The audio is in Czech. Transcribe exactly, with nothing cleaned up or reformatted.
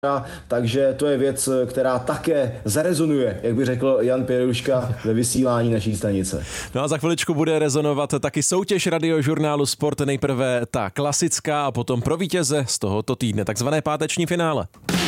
takže to je věc, která také zarezonuje, jak by řekl Jan Pěruška, ve vysílání naší stanice. No a za chviličku bude rezonovat taky soutěž Radiožurnálu Sport, nejprve ta klasická a potom pro vítěze z tohoto týdne, takzvané páteční finále.